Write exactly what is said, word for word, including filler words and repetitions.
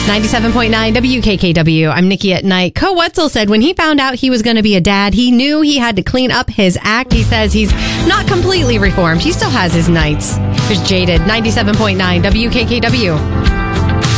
ninety-seven point nine W K K W. I'm Nikki at Night. Co Wetzel said when he found out he was going to be a dad, he knew he had to clean up his act. He says he's not completely reformed. He still has his nights. There's Jaded, ninety-seven point nine W K K W.